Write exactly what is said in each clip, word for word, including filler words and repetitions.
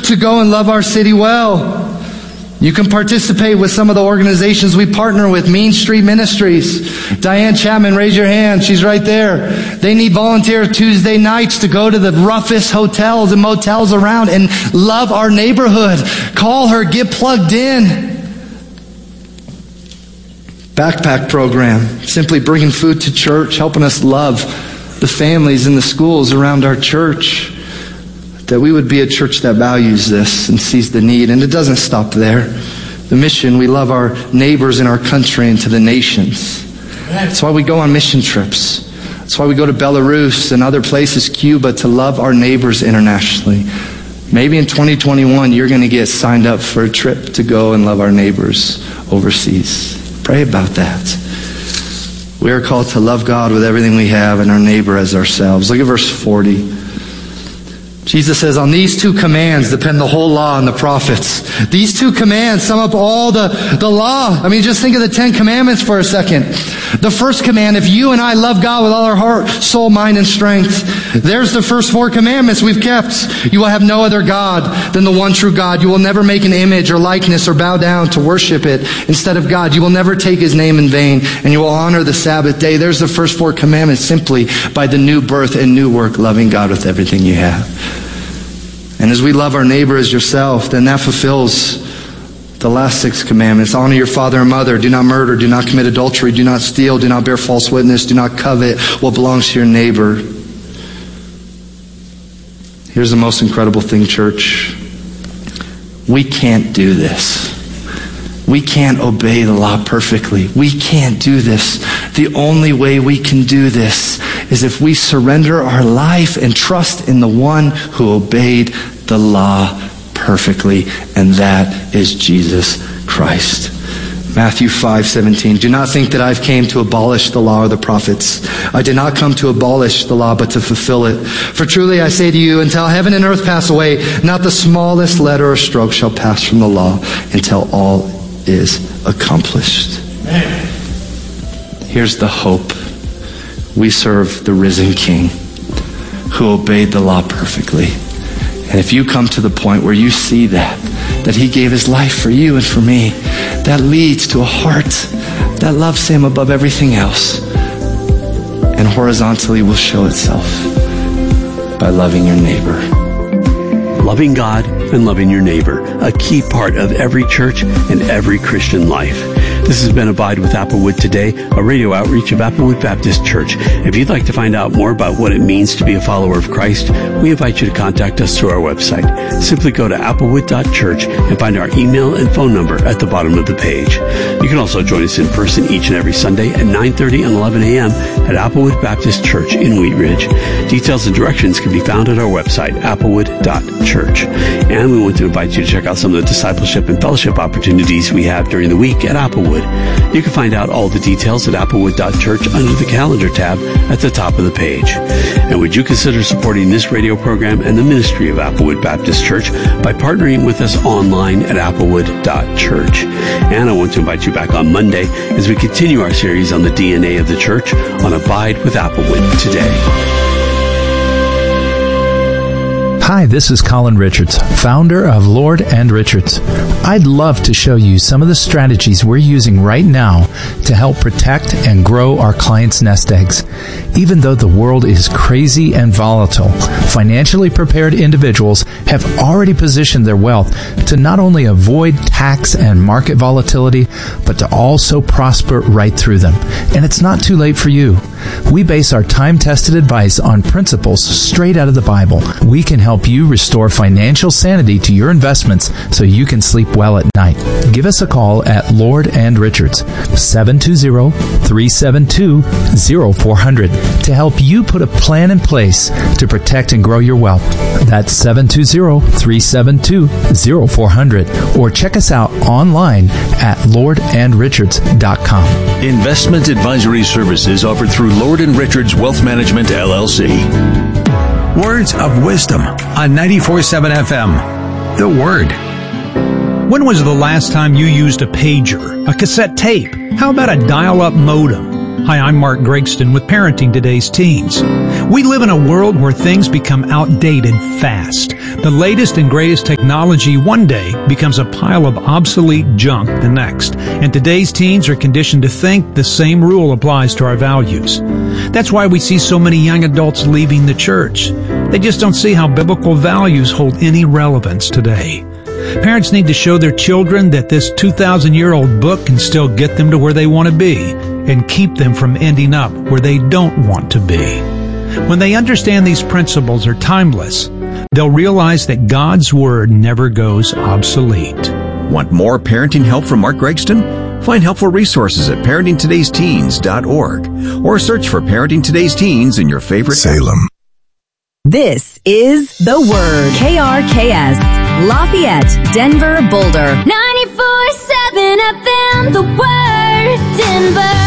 to go and love our city well. You can participate with some of the organizations we partner with. Mean Street Ministries. Diane Chapman, raise your hand. She's right there. They need volunteers Tuesday nights to go to the roughest hotels and motels around and love our neighborhood. Call her. Get plugged in. Backpack program. Simply bringing food to church. Helping us love the families in the schools around our church. That we would be a church that values this and sees the need. And it doesn't stop there. The mission, we love our neighbors in our country and to the nations. That's why we go on mission trips. That's why we go to Belarus and other places, Cuba, to love our neighbors internationally. Maybe in twenty twenty-one, you're going to get signed up for a trip to go and love our neighbors overseas. Pray about that. We are called to love God with everything we have and our neighbor as ourselves. Look at verse forty. Jesus says, on these two commands depend the whole law and the prophets. These two commands sum up all the, the law. I mean, just think of the Ten Commandments for a second. The first command, if you and I love God with all our heart, soul, mind, and strength, there's the first four commandments we've kept. You will have no other God than the one true God. You will never make an image or likeness or bow down to worship it instead of God. You will never take His name in vain, and you will honor the Sabbath day. There's the first four commandments simply by the new birth and new work, loving God with everything you have. And as we love our neighbor as yourself, then that fulfills the last six commandments. Honor your father and mother. Do not murder. Do not commit adultery. Do not steal. Do not bear false witness. Do not covet what belongs to your neighbor. Here's the most incredible thing, church. We can't do this. We can't obey the law perfectly. We can't do this. The only way we can do this is if we surrender our life and trust in the one who obeyed the law perfectly, and that is Jesus Christ. Matthew five seventeen. Do not think that I've came to abolish the law or the prophets. I did not come to abolish the law, but to fulfill it. For truly I say to you, until heaven and earth pass away, not the smallest letter or stroke shall pass from the law until all is accomplished. Amen. Here's the hope. We serve the risen King who obeyed the law perfectly. And if you come to the point where you see that, that He gave His life for you and for me, that leads to a heart that loves Him above everything else, and horizontally will show itself by loving your neighbor. Loving God and loving your neighbor, a key part of every church and every Christian life. This has been Abide with Applewood Today, a radio outreach of Applewood Baptist Church. If you'd like to find out more about what it means to be a follower of Christ, we invite you to contact us through our website. Simply go to applewood dot church and find our email and phone number at the bottom of the page. You can also join us in person each and every Sunday at nine thirty and eleven a.m. at Applewood Baptist Church in Wheat Ridge. Details and directions can be found at our website, applewood dot church. And we want to invite you to check out some of the discipleship and fellowship opportunities we have during the week at Applewood. You can find out all the details at applewood dot church under the calendar tab at the top of the page. And would you consider supporting this radio program and the ministry of Applewood Baptist Church by partnering with us online at applewood dot church? And I want to invite you back on Monday as we continue our series on the D N A of the church on Abide with Applewood Today. Hi, this is Colin Richards, founder of Lord and Richards. I'd love to show you some of the strategies we're using right now to help protect and grow our clients' nest eggs. Even though the world is crazy and volatile, financially prepared individuals have already positioned their wealth to not only avoid tax and market volatility, but to also prosper right through them. And it's not too late for you. We base our time-tested advice on principles straight out of the Bible. We can help you restore financial sanity to your investments so you can sleep well at night. Give us a call at Lord and Richards, seven two zero, three seven two, zero four zero zero, to help you put a plan in place to protect and grow your wealth. That's seven two zero, three seven two, zero four zero zero. Or check us out online at lord and richards dot com. Investment advisory services offered through Lord and Richards Wealth Management, L L C. Words of Wisdom on ninety-four point seven F M. The Word. When was the last time you used a pager, a cassette tape? How about a dial-up modem? Hi, I'm Mark Gregston with Parenting Today's Teens. We live in a world where things become outdated fast. The latest and greatest technology one day becomes a pile of obsolete junk the next. And today's teens are conditioned to think the same rule applies to our values. That's why we see so many young adults leaving the church. They just don't see how biblical values hold any relevance today. Parents need to show their children that this two thousand year old book can still get them to where they want to be and keep them from ending up where they don't want to be. When they understand these principles are timeless, they'll realize that God's Word never goes obsolete. Want more parenting help from Mark Gregston? Find helpful resources at parenting todays teens dot org or search for Parenting Today's Teens in your favorite Salem. This is The Word. K R K S, Lafayette, Denver, Boulder. ninety-four seven F M, The Word, Denver.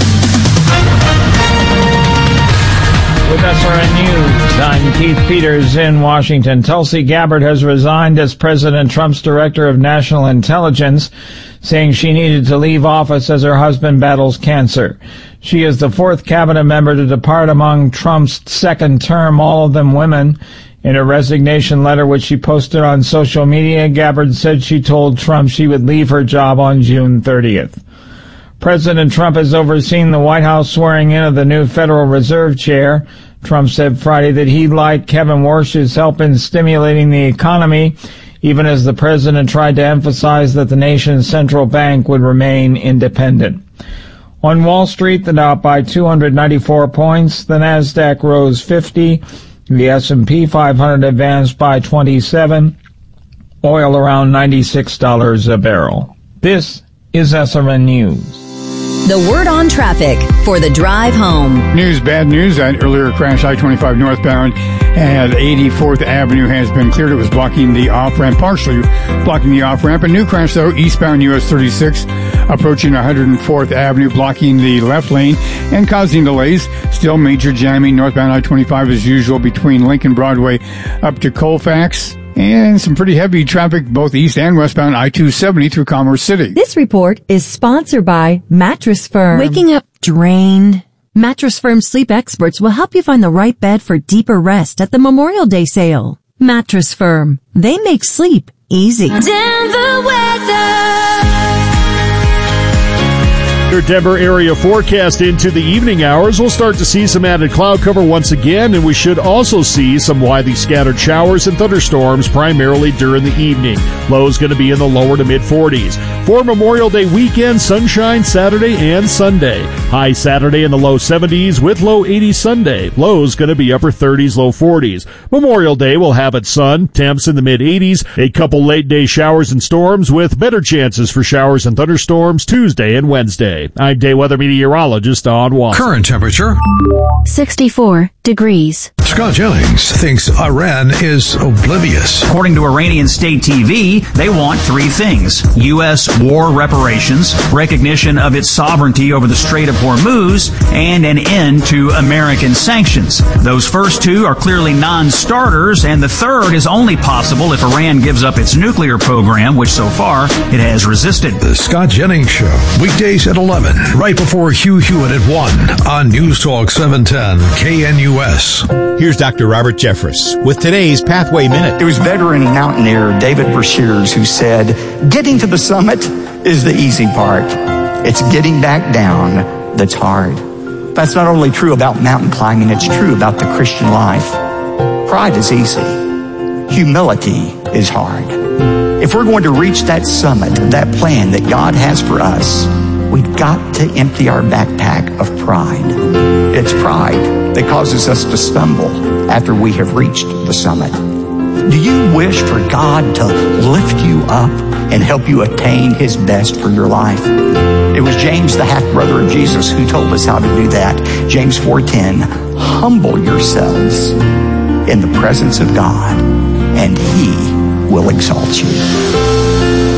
With S R N News, I'm Keith Peters in Washington. Tulsi Gabbard has resigned as President Trump's Director of National Intelligence, saying she needed to leave office as her husband battles cancer. She is the fourth cabinet member to depart among Trump's second term, all of them women. In a resignation letter which she posted on social media, Gabbard said she told Trump she would leave her job on June thirtieth. President Trump has overseen the White House swearing in of the new Federal Reserve Chair. Trump said Friday that he'd like Kevin Warsh's help in stimulating the economy, even as the president tried to emphasize that the nation's central bank would remain independent. On Wall Street, the Dow up by two hundred ninety-four points, the Nasdaq rose fifty, the S and P five hundred advanced by twenty-seven, oil around ninety-six dollars a barrel. This is S R N News. The Word on Traffic for the drive home. News, bad news. An earlier crash, I twenty-five northbound at eighty-fourth Avenue has been cleared. It was blocking the off-ramp, partially blocking the off-ramp. A new crash, though, eastbound U S thirty-six, approaching one hundred fourth Avenue, blocking the left lane and causing delays. Still major jamming northbound I twenty-five as usual between Lincoln Broadway up to Colfax. And some pretty heavy traffic both east and westbound I two seventy through Commerce City. This report is sponsored by Mattress Firm. Waking up drained? Mattress Firm sleep experts will help you find the right bed for deeper rest at the Memorial Day sale. Mattress Firm. They make sleep easy. Denver weather. Your Denver area forecast into the evening hours. We'll start to see some added cloud cover once again, and we should also see some widely scattered showers and thunderstorms primarily during the evening. Lows going to be in the lower to mid forties. For Memorial Day weekend, sunshine Saturday and Sunday. High Saturday in the low seventies with low eighties Sunday. Lows going to be upper thirties, low forties. Memorial Day will have its sun, temps in the mid eighties. A couple late day showers and storms with better chances for showers and thunderstorms Tuesday and Wednesday. I'm day weather meteorologist Don Watson. Current temperature sixty-four degrees. Scott Jennings thinks Iran is oblivious. According to Iranian state T V, they want three things: U S war reparations, recognition of its sovereignty over the Strait of Hormuz, and an end to American sanctions. Those first two are clearly non-starters, and the third is only possible if Iran gives up its nuclear program, which so far it has resisted. The Scott Jennings Show, weekdays at eleven, right before Hugh Hewitt at one on News Talk seven ten K N U S. Here's Doctor Robert Jeffress with today's Pathway Minute. It was veteran mountaineer David Brashears who said, "Getting to the summit is the easy part. It's getting back down that's hard." That's not only true about mountain climbing, it's true about the Christian life. Pride is easy. Humility is hard. If we're going to reach that summit, that plan that God has for us, we've got to empty our backpack of pride. It's pride that causes us to stumble after we have reached the summit. Do you wish for God to lift you up and help you attain His best for your life? It was James, the half-brother of Jesus, who told us how to do that. James four ten, humble yourselves in the presence of God, and He will exalt you.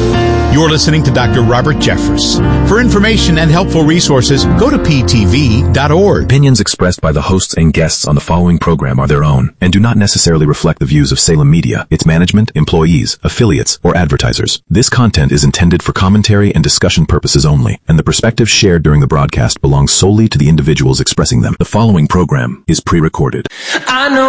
You're listening to Doctor Robert Jeffress. For information and helpful resources, go to P T V dot org. Opinions expressed by the hosts and guests on the following program are their own and do not necessarily reflect the views of Salem Media, its management, employees, affiliates, or advertisers. This content is intended for commentary and discussion purposes only, and the perspectives shared during the broadcast belong solely to the individuals expressing them. The following program is pre-recorded. I know